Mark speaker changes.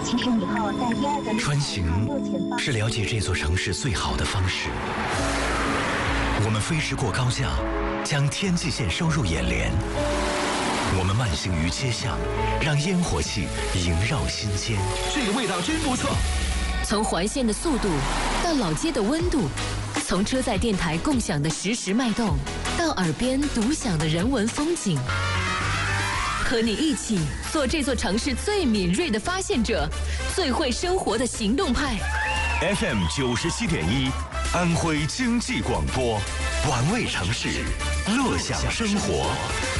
Speaker 1: 启程以后，在第二个
Speaker 2: 穿行是了解这座城市最好的方式。我们飞驰过高架，将天际线收入眼帘。我们慢行于街巷，让烟火气萦绕心间。
Speaker 3: 这个味道真不错。
Speaker 4: 从环线的速度到老街的温度，从车载电台共享的实时脉动，到耳边独享的人文风景。和你一起做这座城市最敏锐的发现者，最会生活的行动派。
Speaker 2: FM 97.1，安徽经济广播，玩味城市，乐享生活。